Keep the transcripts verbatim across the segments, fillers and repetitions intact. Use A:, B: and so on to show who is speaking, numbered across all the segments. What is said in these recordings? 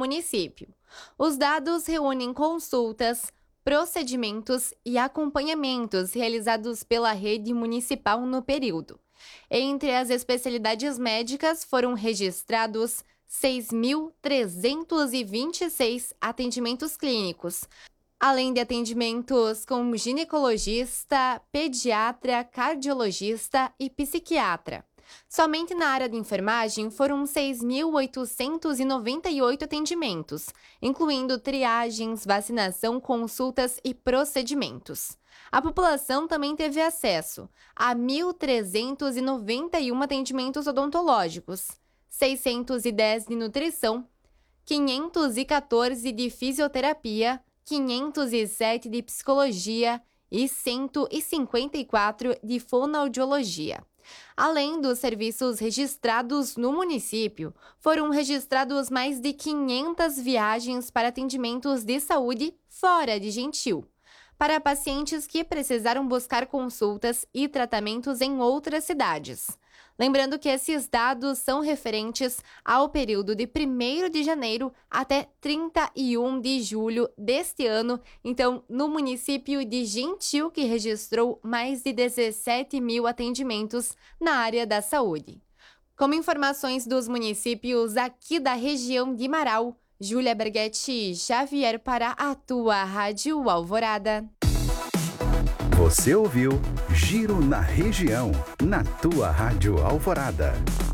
A: município. Os dados reúnem consultas, procedimentos e acompanhamentos realizados pela rede municipal no período. Entre as especialidades médicas foram registrados seis mil trezentos e vinte e seis atendimentos clínicos, além de atendimentos com ginecologista, pediatra, cardiologista e psiquiatra. Somente na área de enfermagem foram seis mil oitocentos e noventa e oito atendimentos, incluindo triagens, vacinação, consultas e procedimentos. A população também teve acesso a mil trezentos e noventa e um atendimentos odontológicos, seiscentos e dez de nutrição, quinhentos e quatorze de fisioterapia, quinhentos e sete de psicologia e cento e cinquenta e quatro de fonoaudiologia. Além dos serviços registrados no município, foram registrados mais de quinhentas viagens para atendimentos de saúde fora de Gentil, para pacientes que precisaram buscar consultas e tratamentos em outras cidades. Lembrando que esses dados são referentes ao período de primeiro de janeiro até trinta e um de julho deste ano, então no município de Gentil, que registrou mais de dezessete mil atendimentos na área da saúde. Como informações dos municípios aqui da região de Marau, Júlia Berghetti Xavier para a tua Rádio Alvorada.
B: Você ouviu Giro na Região, na tua Rádio Alvorada.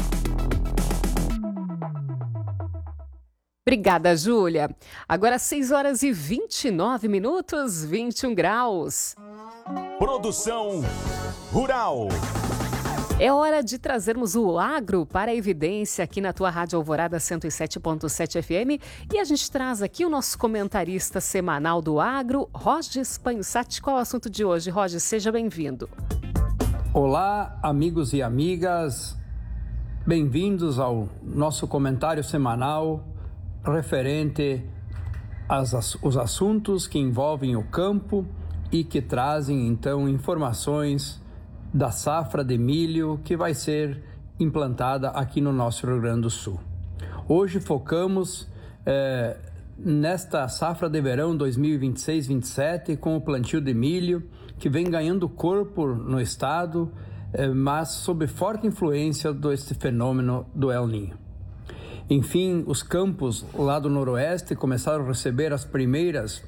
C: Obrigada, Júlia. Agora seis horas e vinte e nove minutos, vinte e um graus.
D: Produção Rural.
C: É hora de trazermos o agro para a evidência aqui na tua Rádio Alvorada cento e sete ponto sete F M. E a gente traz aqui o nosso comentarista semanal do agro, Rogis Panhossati. Qual é o assunto de hoje, Rogis? Seja bem-vindo.
E: Olá, amigos e amigas. Bem-vindos ao nosso comentário semanal referente aos os assuntos que envolvem o campo e que trazem, então, informações da safra de milho que vai ser implantada aqui no nosso Rio Grande do Sul. Hoje focamos eh, nesta safra de verão dois mil e vinte e seis vinte e sete com o plantio de milho que vem ganhando corpo no estado, eh, mas sob forte influência deste fenômeno do El Niño. Enfim, os campos lá do noroeste começaram a receber as primeiras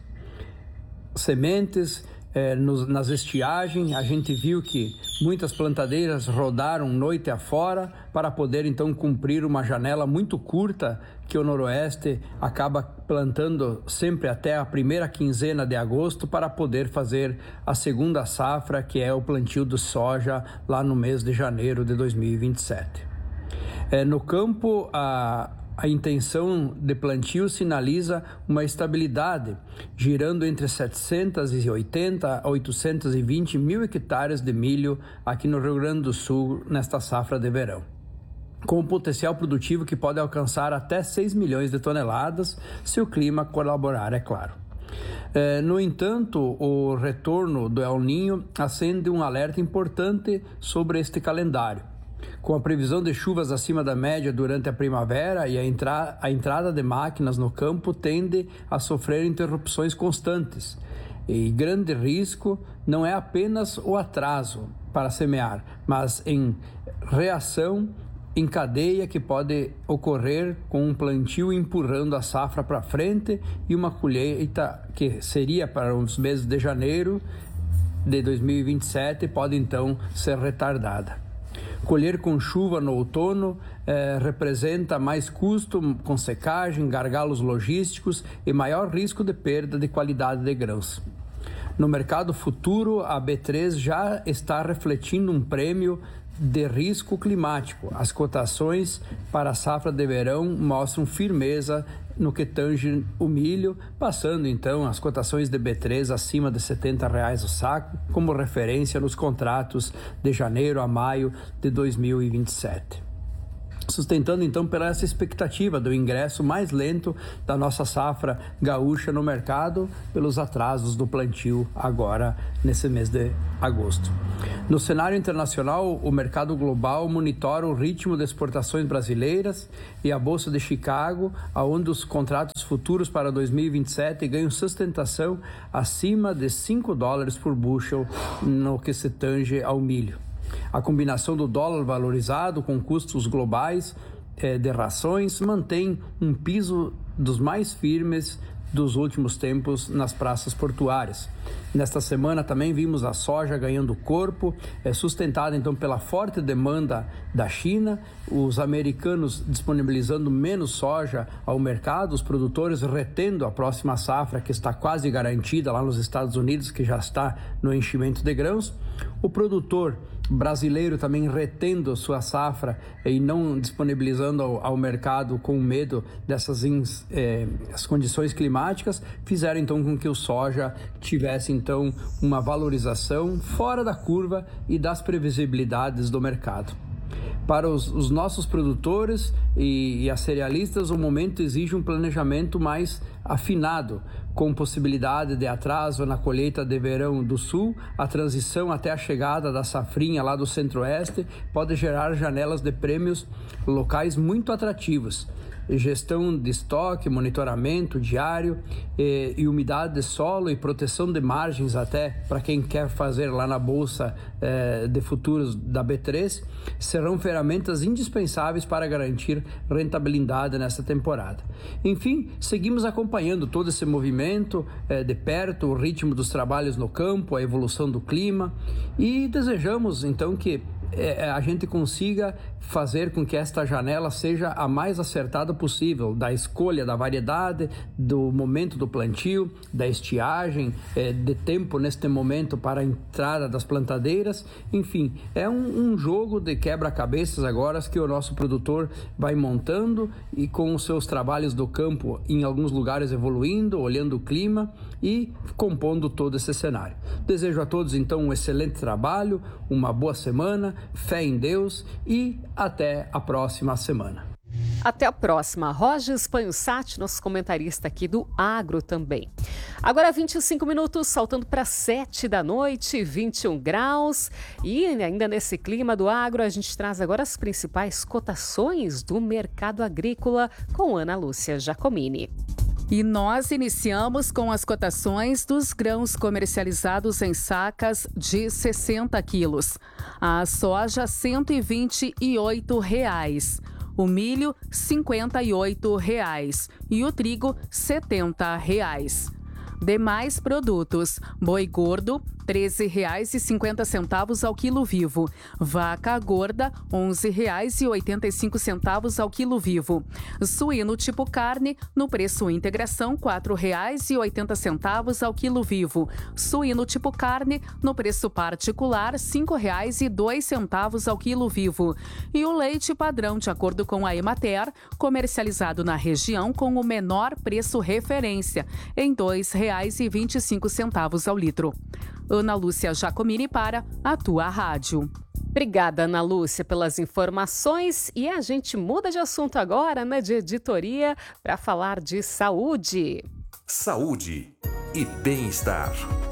E: sementes. É, nos, nas estiagens, a gente viu que muitas plantadeiras rodaram noite afora para poder então cumprir uma janela muito curta que o noroeste acaba plantando sempre até a primeira quinzena de agosto para poder fazer a segunda safra, que é o plantio de soja lá no mês de janeiro de dois mil e vinte e sete. É, no campo, a A intenção de plantio sinaliza uma estabilidade, girando entre setecentos e oitenta a oitocentos e vinte mil hectares de milho aqui no Rio Grande do Sul nesta safra de verão, com um potencial produtivo que pode alcançar até seis milhões de toneladas, se o clima colaborar, é claro. É, no entanto, o retorno do El Niño acende um alerta importante sobre este calendário. Com a previsão de chuvas acima da média durante a primavera e a, entra- a entrada de máquinas no campo tende a sofrer interrupções constantes. E grande risco não é apenas o atraso para semear, mas em reação em cadeia que pode ocorrer com um plantio empurrando a safra para frente e uma colheita que seria para os meses de janeiro de dois mil e vinte e sete pode então ser retardada. Colher com chuva no outono eh, representa mais custo com secagem, gargalos logísticos e maior risco de perda de qualidade de grãos. No mercado futuro, a B três já está refletindo um prêmio de risco climático. As cotações para a safra de verão mostram firmeza no que tange o milho, passando então as cotações de B três acima de setenta reais o saco, como referência nos contratos de janeiro a maio de dois mil e vinte e sete. sustentando então pela essa expectativa do ingresso mais lento da nossa safra gaúcha no mercado pelos atrasos do plantio agora nesse mês de agosto. No cenário internacional, o mercado global monitora o ritmo de exportações brasileiras e a Bolsa de Chicago, onde os contratos futuros para dois mil e vinte e sete ganham sustentação acima de cinco dólares por bushel no que se tange ao milho. A combinação do dólar valorizado com custos globais eh, de rações mantém um piso dos mais firmes dos últimos tempos nas praças portuárias. Nesta semana também vimos a soja ganhando corpo, é sustentada então pela forte demanda da China, os americanos disponibilizando menos soja ao mercado, os produtores retendo a próxima safra que está quase garantida lá nos Estados Unidos, que já está no enchimento de grãos, o produtor brasileiro também retendo sua safra e não disponibilizando ao, ao mercado com medo dessas ins, eh, as condições climáticas, fizeram então com que o soja tivesse então uma valorização fora da curva e das previsibilidades do mercado. Para os, os nossos produtores e, e as cerealistas, o momento exige um planejamento mais afinado, com possibilidade de atraso na colheita de verão do sul. A transição até a chegada da safrinha lá do centro-oeste pode gerar janelas de prêmios locais muito atrativos. Gestão de estoque, monitoramento diário e, e umidade de solo e proteção de margens até para quem quer fazer lá na Bolsa eh, de Futuros da B três serão ferramentas indispensáveis para garantir rentabilidade nessa temporada. Enfim, seguimos acompanhando todo esse movimento eh, de perto, o ritmo dos trabalhos no campo, a evolução do clima e desejamos então que a gente consiga fazer com que esta janela seja a mais acertada possível, da escolha da variedade, do momento do plantio, da estiagem, de tempo neste momento para a entrada das plantadeiras. Enfim, é um, um jogo de quebra-cabeças agora que o nosso produtor vai montando e com os seus trabalhos do campo em alguns lugares evoluindo, olhando o clima e compondo todo esse cenário. Desejo a todos então um excelente trabalho, uma boa semana, fé em Deus e até a próxima semana.
C: Até a próxima. Roger Spanhosati, nosso comentarista aqui do Agro também. Agora vinte e cinco minutos, saltando para sete da noite, vinte e um graus. E ainda nesse clima do agro, a gente traz agora as principais cotações do mercado agrícola com Ana Lúcia Giacomini.
F: E nós iniciamos com as cotações dos grãos comercializados em sacas de sessenta quilos. A soja, cento e vinte e oito reais. O milho, cinquenta e oito reais. E o trigo, setenta reais. Demais produtos: boi gordo, treze reais e cinquenta centavos ao quilo vivo. Vaca gorda, onze reais e oitenta e cinco centavos ao quilo vivo. Suíno tipo carne, no preço integração, quatro reais e oitenta centavos ao quilo vivo. Suíno tipo carne, no preço particular, cinco reais e dois centavos ao quilo vivo. E o leite padrão, de acordo com a Emater, comercializado na região com o menor preço referência, em dois reais e vinte e cinco centavos ao litro. Ana Lúcia Giacomini para a Tua Rádio.
C: Obrigada, Ana Lúcia, pelas informações. E a gente muda de assunto agora, né, de editoria, para falar de saúde.
B: Saúde e bem-estar.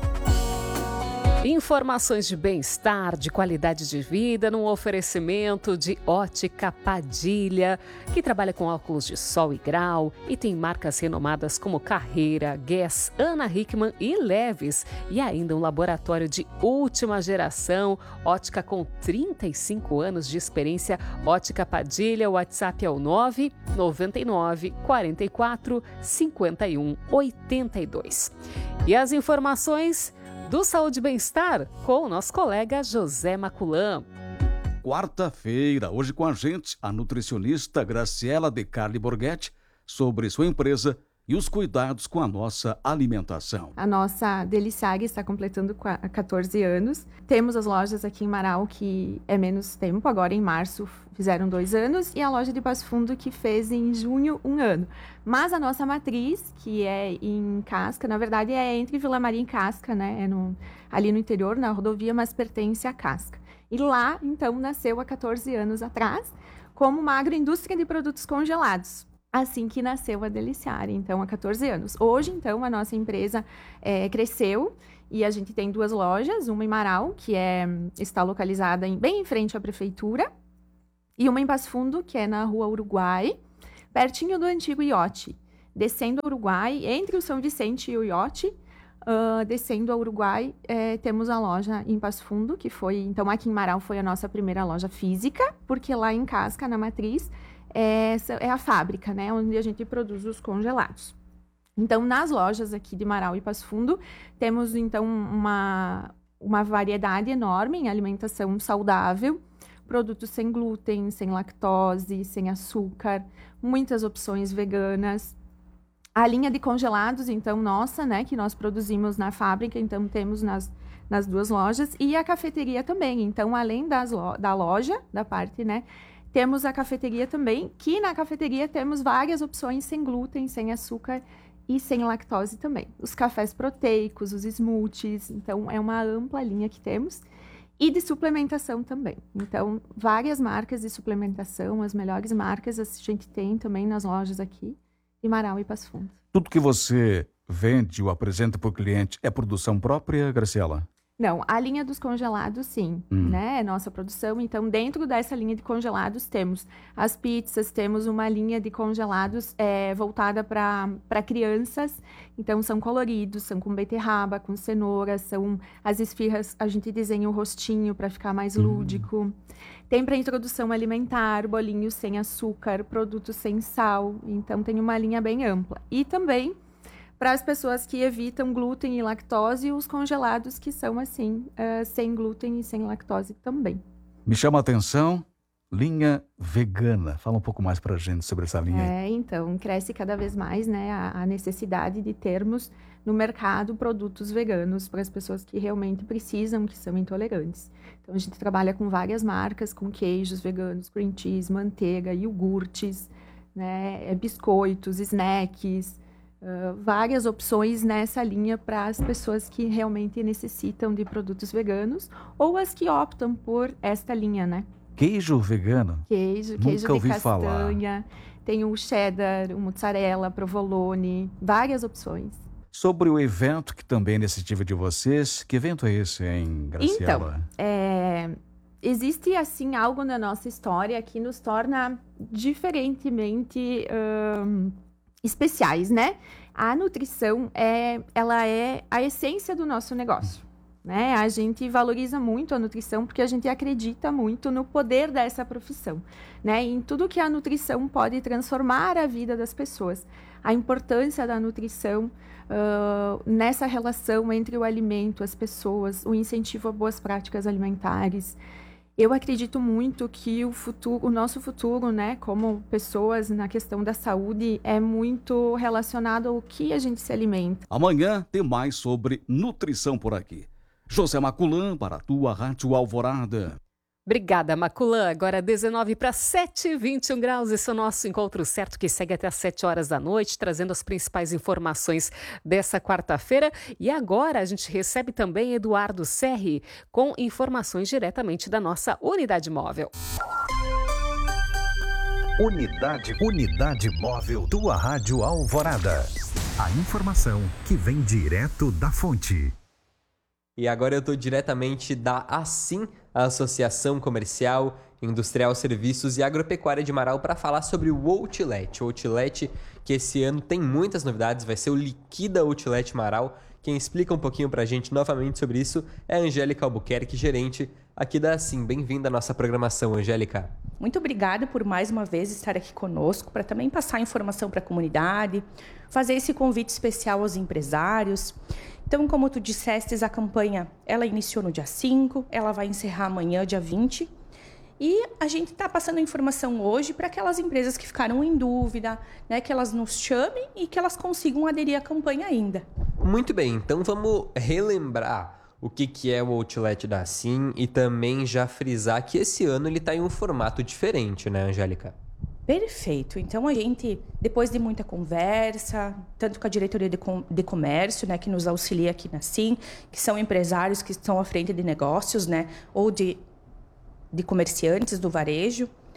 C: Informações de bem-estar, de qualidade de vida, num oferecimento de Ótica Padilha, que trabalha com óculos de sol e grau e tem marcas renomadas como Carreira, Guess, Ana Hickman e Leves. E ainda um laboratório de última geração, ótica com trinta e cinco anos de experiência. Ótica Padilha, o WhatsApp é o nove nove nove, quatro quatro, cinco um, oito dois. E as informações do Saúde e Bem-Estar com o nosso colega José Maculam.
G: Quarta-feira, hoje com a gente, a nutricionista Graciela De Carli Borghetti, sobre sua empresa e os cuidados com a nossa alimentação.
H: A nossa Deliciag está completando quatorze anos. Temos as lojas aqui em Marau, que é menos tempo, agora em março fizeram dois anos, e a loja de Passo Fundo, que fez em junho um ano. Mas a nossa matriz, que é em Casca, na verdade é entre Vila Maria e Casca, né? É no, ali no interior, na rodovia, mas pertence a Casca. E lá, então, nasceu há quatorze anos atrás, como uma agroindústria de produtos congelados. Assim que nasceu a Deliciare, então, há quatorze anos. Hoje, então, a nossa empresa é, cresceu e a gente tem duas lojas, uma em Marau, que é, está localizada em, bem em frente à prefeitura, e uma em Passo Fundo, que é na Rua Uruguai, pertinho do antigo iote. Descendo o Uruguai, entre o São Vicente e o iote, uh, descendo ao Uruguai, é, temos a loja em Passo Fundo, que foi, então, aqui em Marau foi a nossa primeira loja física, porque lá em Casca, na Matriz, É, é a fábrica, né, onde a gente produz os congelados. Então, nas lojas aqui de Marau e Passo Fundo, temos, então, uma, uma variedade enorme em alimentação saudável, produtos sem glúten, sem lactose, sem açúcar, muitas opções veganas. A linha de congelados, então, nossa, né, que nós produzimos na fábrica, então, temos nas, nas duas lojas, e a cafeteria também. Então, além das lo- da loja, da parte, né, temos a cafeteria também, que na cafeteria temos várias opções sem glúten, sem açúcar e sem lactose também. Os cafés proteicos, os smoothies, então é uma ampla linha que temos. E de suplementação também. Então, várias marcas de suplementação, as melhores marcas a gente tem também nas lojas aqui, em Marau e Passo Fundo.
G: Tudo que você vende ou apresenta para o cliente é produção própria, Graciela?
H: Não, a linha dos congelados, sim,
G: hum.
H: né? É nossa produção. Então, dentro dessa linha de congelados, temos as pizzas, temos uma linha de congelados é, voltada para crianças. Então, são coloridos, são com beterraba, com cenoura, são as esfirras, a gente desenha o rostinho para ficar mais
G: hum.
H: lúdico. Tem para introdução alimentar, bolinhos sem açúcar, produtos sem sal. Então, tem uma linha bem ampla. E também para as pessoas que evitam glúten e lactose, os congelados que são assim, uh, sem glúten e sem lactose também.
G: Me chama a atenção, linha vegana. Fala um pouco mais para a gente sobre essa linha
H: É,
G: aí.
H: então, cresce cada vez mais, né, a, a necessidade de termos no mercado produtos veganos para as pessoas que realmente precisam, que são intolerantes. Então, a gente trabalha com várias marcas, com queijos veganos, cream cheese, manteiga, iogurtes, né, biscoitos, snacks, Uh, várias opções nessa linha para as pessoas que realmente necessitam de produtos veganos ou as que optam por esta linha, né?
G: Queijo vegano?
H: Queijo,
G: Nunca
H: queijo de
G: ouvi
H: castanha,
G: falar.
H: Tem o cheddar, o mozzarella, provolone, várias opções.
G: Sobre o evento que também é iniciativa de vocês, que evento é esse, hein, Graciela?
H: Então, é, existe assim algo na nossa história que nos torna diferentemente um, especiais, né? A nutrição, é, ela é a essência do nosso negócio, né? A gente valoriza muito a nutrição porque a gente acredita muito no poder dessa profissão, né? Em tudo que a nutrição pode transformar a vida das pessoas. A importância da nutrição uh, nessa relação entre o alimento, as pessoas, o incentivo a boas práticas alimentares. Eu acredito muito que o futuro, o nosso futuro, né, como pessoas na questão da saúde, é muito relacionado ao que a gente se alimenta.
G: Amanhã tem mais sobre nutrição por aqui. José Maculan para a tua Rádio Alvorada.
C: Obrigada, Maculan. Agora dezenove para sete, vinte e um graus. Esse é o nosso encontro certo que segue até às sete horas da noite, trazendo as principais informações dessa quarta-feira. E agora a gente recebe também Eduardo Serri com informações diretamente da nossa unidade móvel.
B: Unidade, unidade móvel, tua Rádio Alvorada. A informação que vem direto da fonte.
I: E agora eu estou diretamente da ASSIM, a Associação Comercial, Industrial, Serviços e Agropecuária de Marau, para falar sobre o Outlet. O Outlet que esse ano tem muitas novidades, vai ser o Liquida Outlet Marau. Quem explica um pouquinho para a gente novamente sobre isso é a Angélica Albuquerque, gerente aqui da ASSIM. Bem-vinda à nossa programação, Angélica.
J: Muito obrigada por mais uma vez estar aqui conosco, para também passar informação para a comunidade, fazer esse convite especial aos empresários. Então, como tu dissestes, a campanha ela iniciou no dia cinco, ela vai encerrar amanhã, dia vinte. E a gente está passando a informação hoje para aquelas empresas que ficaram em dúvida, né, que elas nos chamem e que elas consigam aderir à campanha ainda.
I: Muito bem, então vamos relembrar o que, que é o Outlet da ASSIM e também já frisar que esse ano ele está em um formato diferente, né, Angélica?
J: Perfeito. Então, a gente, depois de muita conversa, tanto com a diretoria de, com, de comércio, né, que nos auxilia aqui na ASSIM, que são empresários que estão à frente de negócios, né, ou de, de comerciantes do varejo,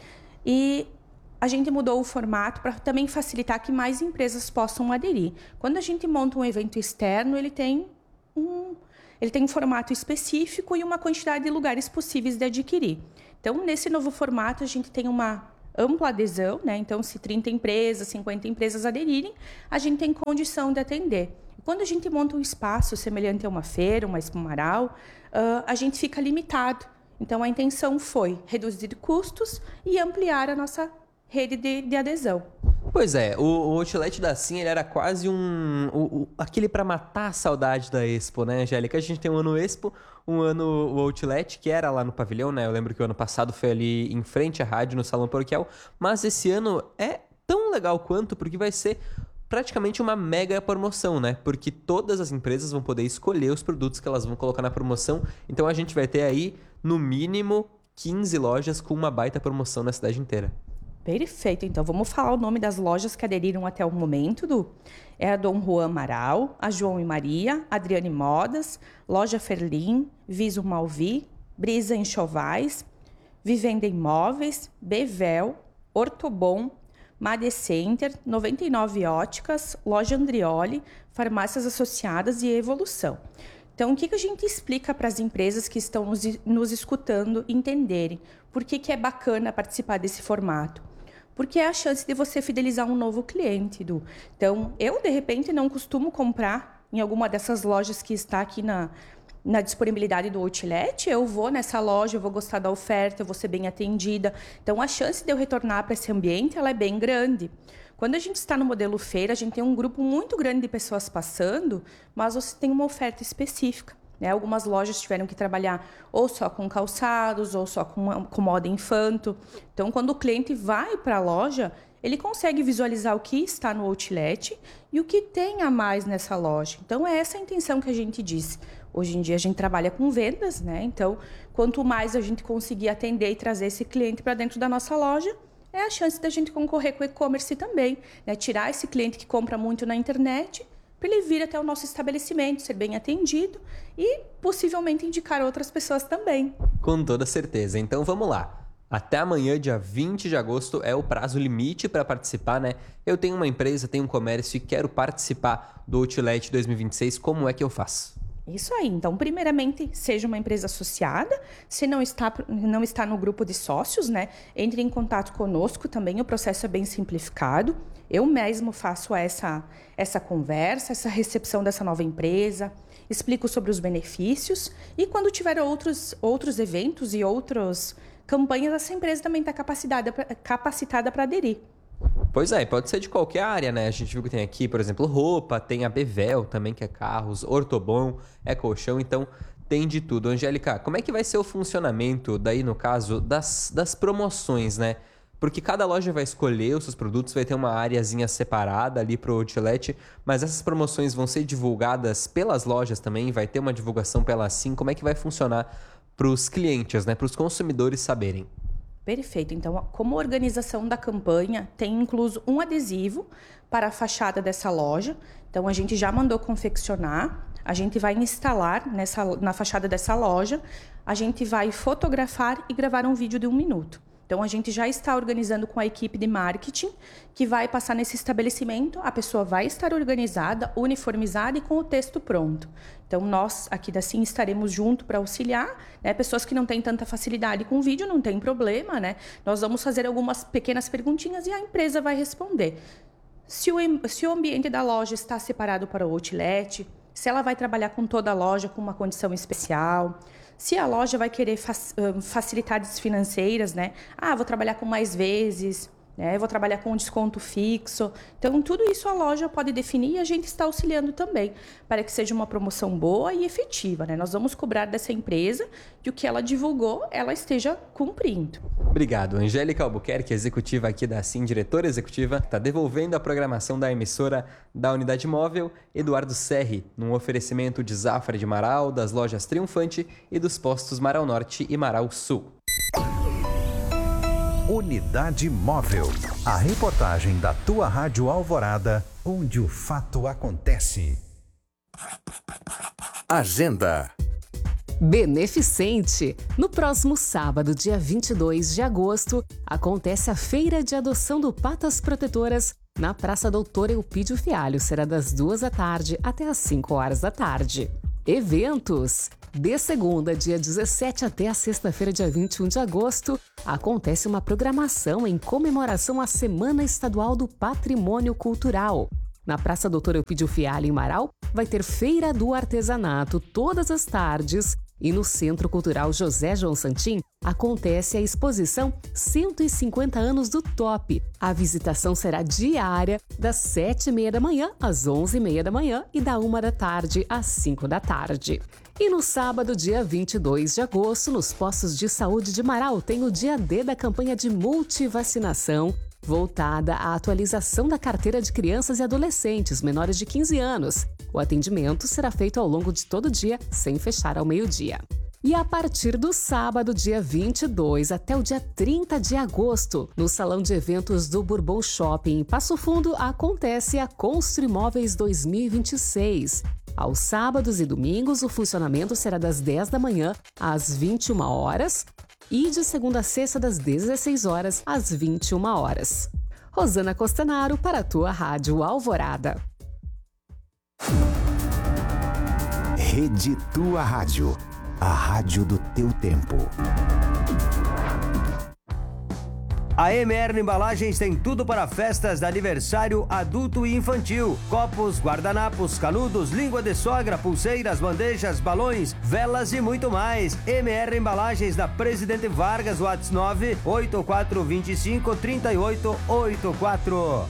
J: e a gente mudou o formato para também facilitar que mais empresas possam aderir. Quando a gente monta um evento externo, ele tem um, ele tem um formato específico e uma quantidade de lugares possíveis de adquirir. Então, nesse novo formato, a gente tem uma ampla adesão, né? Então, se trinta empresas, cinquenta empresas aderirem, a gente tem condição de atender. Quando a gente monta um espaço semelhante a uma feira, uma Expo Marau, uh, a gente fica limitado. Então, a intenção foi reduzir custos e ampliar a nossa rede de, de adesão.
I: Pois é, o, o Outlet da Sim, ele era quase um... O, o, aquele para matar a saudade da Expo, né, Angélica? A gente tem um ano Expo, um ano o Outlet, que era lá no pavilhão, né? Eu lembro que o ano passado foi ali em frente à rádio, no Salão Paroquial. Mas esse ano é tão legal quanto, porque vai ser praticamente uma mega promoção, né? Porque todas as empresas vão poder escolher os produtos que elas vão colocar na promoção. Então a gente vai ter aí, no mínimo, quinze lojas com uma baita promoção na cidade inteira.
J: Perfeito. Então, vamos falar o nome das lojas que aderiram até o momento, Du. É a Dom Juan Amaral, a João e Maria, Adriane Modas, Loja Ferlim, Viso Malvi, Brisa Enxovais, Vivenda Imóveis, Bevel, Ortobon, Made Center, noventa e nove Óticas, Loja Andrioli, Farmácias Associadas e Evolução. Então, o que, que a gente explica para as empresas que estão nos, nos escutando entenderem? Por que, que é bacana participar desse formato? Porque é a chance de você fidelizar um novo cliente, Du. Então, eu, de repente, não costumo comprar em alguma dessas lojas que está aqui na, na disponibilidade do Outlet. Eu vou nessa loja, eu vou gostar da oferta, eu vou ser bem atendida. Então, a chance de eu retornar para esse ambiente, ela é bem grande. Quando a gente está no modelo feira, a gente tem um grupo muito grande de pessoas passando, mas você tem uma oferta específica. Né? Algumas lojas tiveram que trabalhar ou só com calçados, ou só com, com moda infanto. Então, quando o cliente vai para a loja, ele consegue visualizar o que está no Outlet e o que tem a mais nessa loja. Então, é essa a intenção que a gente disse. Hoje em dia, a gente trabalha com vendas, né? Então, quanto mais a gente conseguir atender e trazer esse cliente para dentro da nossa loja, é a chance da gente concorrer com o e-commerce também, né? Tirar esse cliente que compra muito na internet para ele vir até o nosso estabelecimento, ser bem atendido e possivelmente indicar outras pessoas também.
I: Com toda certeza. Então vamos lá. Até amanhã, dia vinte de agosto, é o prazo limite para participar, né? Eu tenho uma empresa, tenho um comércio e quero participar do Outlet dois mil e vinte e seis. Como é que eu faço?
J: Isso aí. Então, primeiramente, seja uma empresa associada. Se não está, não está no grupo de sócios, né? Entre em contato conosco também. O processo é bem simplificado. Eu mesmo faço essa, essa conversa, essa recepção dessa nova empresa. Explico sobre os benefícios. E quando tiver outros, outros eventos e outras campanhas, essa empresa também está capacitada, capacitada para aderir.
I: Pois é, pode ser de qualquer área, né? A gente viu que tem aqui, por exemplo, roupa, tem a Bevel também, que é carros, Ortobon, é colchão, então tem de tudo. Angélica, como é que vai ser o funcionamento daí, no caso, das, das promoções, né? Porque cada loja vai escolher os seus produtos, vai ter uma areazinha separada ali pro Outlet, mas essas promoções vão ser divulgadas pelas lojas também, vai ter uma divulgação pela Sim, como é que vai funcionar para os clientes, né? Para os consumidores saberem?
J: Perfeito. Então, como organização da campanha, tem incluso um adesivo para a fachada dessa loja. Então, a gente já mandou confeccionar, a gente vai instalar nessa, na fachada dessa loja, a gente vai fotografar e gravar um vídeo de um minuto. Então, a gente já está organizando com a equipe de marketing, que vai passar nesse estabelecimento, a pessoa vai estar organizada, uniformizada e com o texto pronto. Então, nós aqui da Sim estaremos junto para auxiliar, né? Pessoas que não têm tanta facilidade com vídeo, não tem problema, né? Nós vamos fazer algumas pequenas perguntinhas e a empresa vai responder. Se o, se o ambiente da loja está separado para o Outlet, se ela vai trabalhar com toda a loja com uma condição especial, se a loja vai querer facilidades financeiras, né? Ah, vou trabalhar com mais vezes, né? Vou trabalhar com um desconto fixo. Então, tudo isso a loja pode definir e a gente está auxiliando também para que seja uma promoção boa e efetiva, né? Nós vamos cobrar dessa empresa que o que ela divulgou, ela esteja cumprindo.
I: Obrigado. Angélica Albuquerque, executiva aqui da Sim, diretora executiva, está devolvendo a programação da emissora da Unidade Móvel. Eduardo Serri, num oferecimento de Zafra de Marau, das lojas Triunfante e dos postos Marau Norte e Marau Sul.
B: Unidade Móvel. A reportagem da tua Rádio Alvorada, onde o fato acontece. Agenda.
C: Beneficente. No próximo sábado, dia vinte e dois de agosto, acontece a Feira de Adoção do Patas Protetoras na Praça Doutor Eupídio Fialho. Será das duas da tarde até às cinco horas da tarde. Eventos. De segunda, dia dezessete, até a sexta-feira, dia vinte e um de agosto, acontece uma programação em comemoração à Semana Estadual do Patrimônio Cultural. Na Praça Doutor Eupídio Fialho, em Marau, vai ter Feira do Artesanato todas as tardes. E no Centro Cultural José João Santim acontece a exposição cento e cinquenta anos do Top. A visitação será diária, das sete e meia da manhã às onze e meia da manhã e da uma da tarde às cinco da tarde. E no sábado, dia vinte e dois de agosto, nos postos de saúde de Marau, tem o dia D da campanha de multivacinação, voltada à atualização da carteira de crianças e adolescentes menores de quinze anos. O atendimento será feito ao longo de todo o dia, sem fechar ao meio-dia. E a partir do sábado, dia vinte e dois, até o dia trinta de agosto, no Salão de Eventos do Bourbon Shopping, em Passo Fundo, acontece a Construimóveis dois mil e vinte e seis. Aos sábados e domingos, o funcionamento será das dez da manhã às vinte e uma horas e de segunda a sexta, das dezesseis horas às vinte e uma horas. Rosana Costanaro, para a tua Rádio Alvorada.
B: Rede Tua Rádio, a rádio do teu tempo.
K: A M R Embalagens tem tudo para festas de aniversário adulto e infantil. Copos, guardanapos, canudos, língua de sogra, pulseiras, bandejas, balões, velas e muito mais. M R Embalagens da Presidente Vargas, WhatsApp nove oito quatro dois cinco, três oito oito quatro.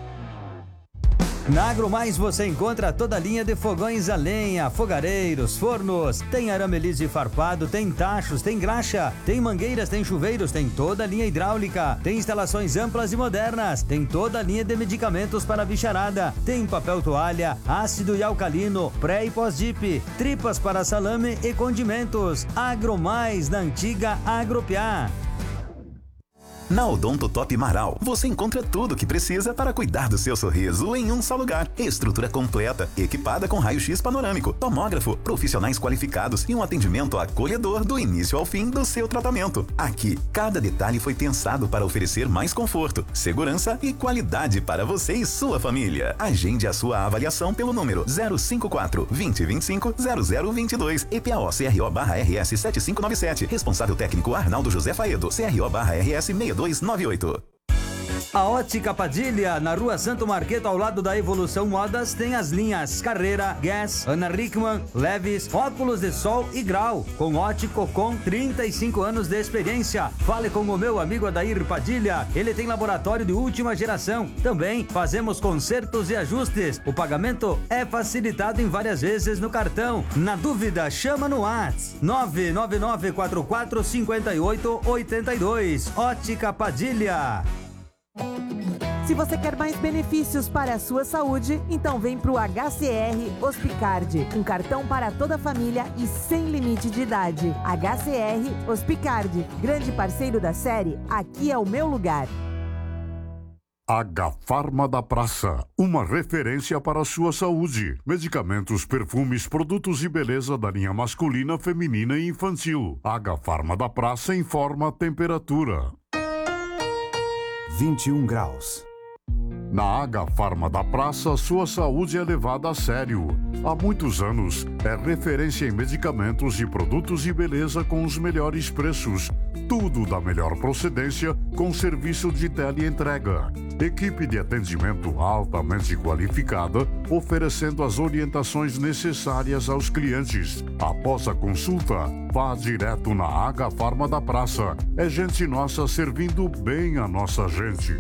K: Na AgroMais você encontra toda a linha de fogões a lenha, fogareiros, fornos, tem arame liso e farpado, tem tachos, tem graxa, tem mangueiras, tem chuveiros, tem toda a linha hidráulica, tem instalações amplas e modernas, tem toda a linha de medicamentos para bicharada, tem papel toalha, ácido e alcalino, pré e pós-dip, tripas para salame e condimentos. AgroMais, na antiga Agropiá.
L: Na Odonto Top Marau, você encontra tudo o que precisa para cuidar do seu sorriso em um só lugar. Estrutura completa, equipada com raio-x panorâmico, tomógrafo, profissionais qualificados e um atendimento acolhedor do início ao fim do seu tratamento. Aqui, cada detalhe foi pensado para oferecer mais conforto, segurança e qualidade para você e sua família. Agende a sua avaliação pelo número zero cinco quatro, vinte, vinte e cinco, zero zero vinte e dois, E P A O C R O barra R S sete cinco nove sete, responsável técnico Arnaldo José Faedo, C R O barra R S seis dois nove oito.
K: A Ótica Padilha, na Rua Santo Marqueto, ao lado da Evolução Modas, tem as linhas Carreira, Guess, Ana Rickman, Levis, óculos de sol e grau, com ótico com trinta e cinco anos de experiência. Fale com o meu amigo Adair Padilha, ele tem laboratório de última geração. Também fazemos consertos e ajustes. O pagamento é facilitado em várias vezes no cartão. Na dúvida, chama no WhatsApp nove nove nove quatro quatro cinco oito oito dois. Ótica Padilha.
M: Se você quer mais benefícios para a sua saúde, então vem para o H C R Hospicard, um cartão para toda a família e sem limite de idade. H C R Hospicard, grande parceiro da série Aqui é o Meu Lugar.
N: H-Farma da Praça, uma referência para a sua saúde. Medicamentos, perfumes, produtos e beleza da linha masculina, feminina e infantil. H-Farma da Praça informa a temperatura.
B: vinte e um graus.
N: Na H-Farma da Praça, sua saúde é levada a sério. Há muitos anos, é referência em medicamentos e produtos de beleza com os melhores preços. Tudo da melhor procedência com serviço de teleentrega. Equipe de atendimento altamente qualificada, oferecendo as orientações necessárias aos clientes. Após a consulta, vá direto na H-Farma da Praça. É gente nossa servindo bem a nossa gente.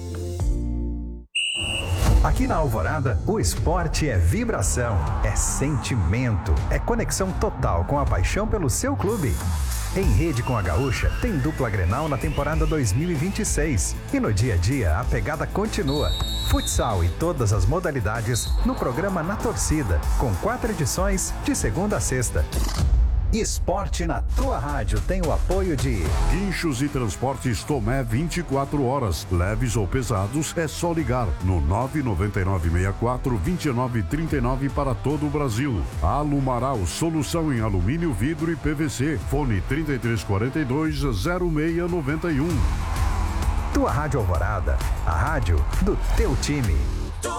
B: Aqui na Alvorada, o esporte é vibração, é sentimento, é conexão total com a paixão pelo seu clube. Em rede com a Gaúcha, tem dupla Grenal na temporada dois mil e vinte e seis. E no dia a dia, a pegada continua. Futsal e todas as modalidades no programa Na Torcida, com quatro edições de segunda a sexta. Esporte na tua rádio tem o apoio de
N: Guinchos e Transportes Tomé vinte e quatro horas. Leves ou pesados, é só ligar no nove nove nove seis quatro dois nove três nove para todo o Brasil. Alumaral, solução em alumínio, vidro e P V C. Fone trinta e três quarenta e dois, zero seis noventa e um.
B: Tua Rádio Alvorada, a rádio do teu time.